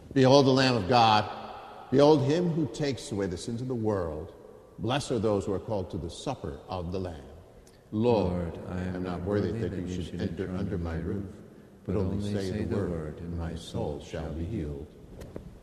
Behold the Lamb of God. Behold him who takes away the sins of the world. Blessed are those who are called to the supper of the Lamb. Lord, I am not worthy that you should enter under my roof, but only say the word, and my soul shall be healed.